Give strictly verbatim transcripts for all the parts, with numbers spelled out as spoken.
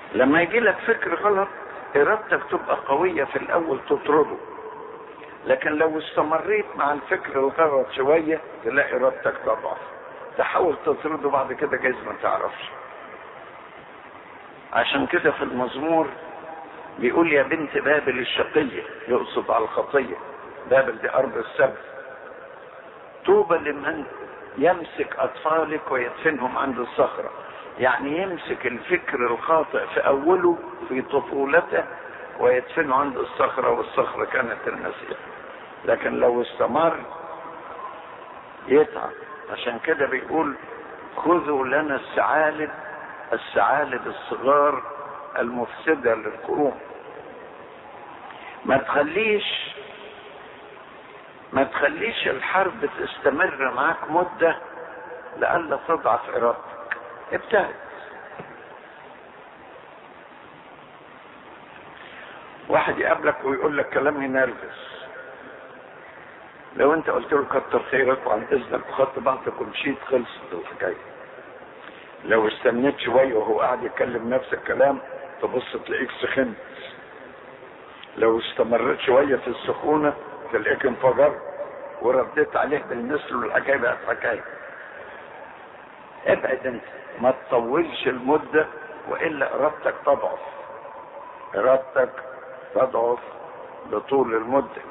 لما يجي لك فكر غلط ارادتك تبقى قوية في الاول تطرده، لكن لو استمريت مع الفكر الغلط شوية تلاقي ارادتك تضعف، تحاول تطرده بعد كده جايز ما تعرفش. عشان كده في المزمور بيقول يا بنت بابل الشقية، يقصد على الخطية، بابل دي ارض السبت، طوبى لمن يمسك اطفالك ويدفنهم عند الصخرة. يعني يمسك الفكر الخاطئ في اوله في طفولته ويدفنه عند الصخرة، والصخرة كانت المسيح، لكن لو استمر يتعب. عشان كده بيقول خذوا لنا الثعالب، الثعالب الصغار المفسدة للقرون. ما تخليش ما تخليش الحرب تستمر معاك مدة لألا تضعف إرادتك. ابتعد. واحد يقابلك ويقول لك كلام ينرفز، لو انت قلت له كتر خيرك وعن اذنك وخدت بعضك ومشيت خلصت الحكايه. لو استنيت شويه وهو قاعد يتكلم نفس الكلام تبص تلاقيك سخنت، لو استمرت شويه في السخونه تلاقيك انفجرت ورديت عليه بالمثل والحكايه بقت حكايه. ابعد انت، ما تطولش المده والا ارادتك تضعف، ارادتك تضعف لطول المده.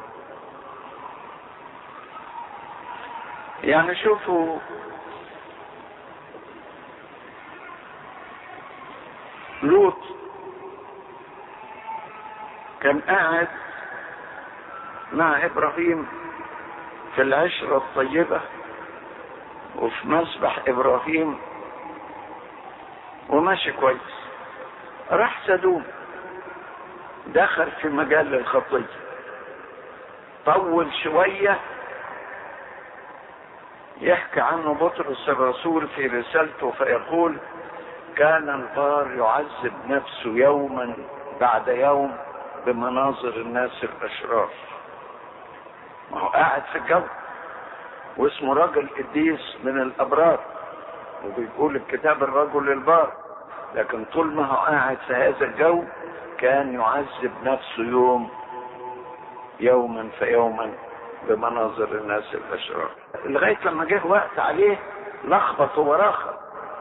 يعني شوفوا لوط كان قاعد مع ابراهيم في العشرة الطيبة وفي مسبح ابراهيم وماشي كويس، راح سدوم دخل في مجال الخطية، طول شوية. يحكي عنه بطرس الرسول في رسالته فيقول كان البار يعذب نفسه يوما بعد يوم بمناظر الناس الاشرار. ما هو قاعد في الجو واسمه رجل قديس من الابرار، وبيقول الكتاب الرجل البار، لكن طول ما هو قاعد في هذا الجو كان يعذب نفسه يوم يوما فيوما بمناظر الناس الاشرار، لغايه لما جه وقت عليه لخبط وراخر،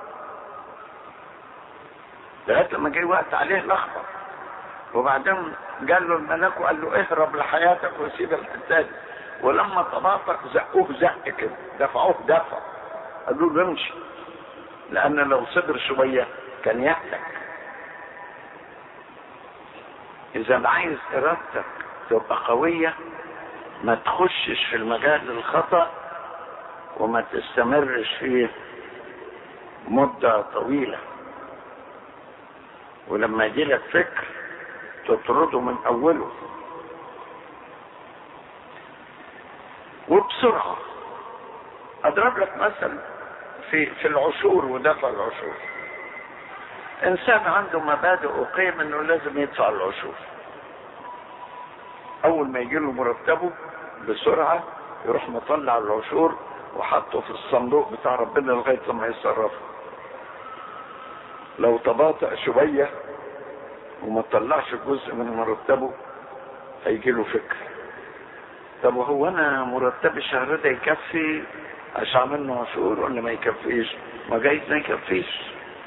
لغايه لما جه وقت عليه لخبط، وبعدين قال له الملك وقال له اهرب لحياتك وسيب الحته دي، ولما تباطأ زقوه زق كده، دفعوه دفع، قالوا له امشي، لان لو صبر شويه كان يهلك. اذا عايز ارادتك تبقى قويه ما تخشش في المجال الخطأ وما تستمرش فيه مدة طويلة، ولما يجي لك فكر تطرده من اوله وبسرعة. اضرب لك مثل في في العشور ودفع العشور. انسان عنده مبادئ وقيم انه لازم يدفع العشور، اول ما يجي له مرتبه بسرعة يروح مطلع العشور وحطه في الصندوق بتاع ربنا لغاية لما يصرفه. لو تباطأ شوية وما طلعش جزء من مرتبه هيجي له فكر، طب وهو انا مرتب الشهر ده يكفي عشان اعمل له عشور ولا ما يكفيش؟ ما جايز ما يكفيش.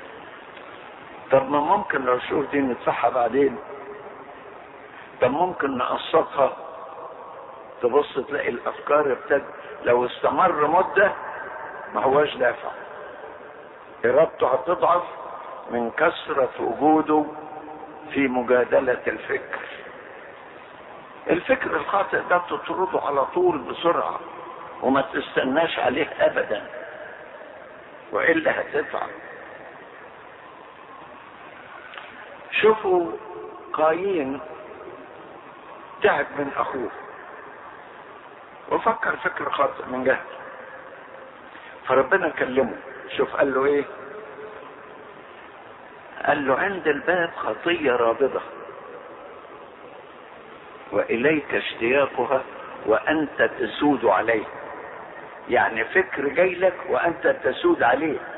طب ما ممكن العشور دي ندفعها بعدين، طب ممكن نقسطها. تبص تلاقي الافكار ابتدت لو استمر مده ما هواش دافع، ارادته هتضعف من كثرة وجوده في مجادلة الفكر. الفكر الخاطئ ده تطرده على طول بسرعة وما تستناش عليه ابدا والا هتدفع. شوفوا قايين تعب من اخوه وفكر فكر خاطئ من جهل، فربنا كلمه. شوف قال له ايه؟ قال له عند الباب خطية رابضة واليك اشتياقها وانت تسود عليه. يعني فكر جاي لك وانت تسود عليه،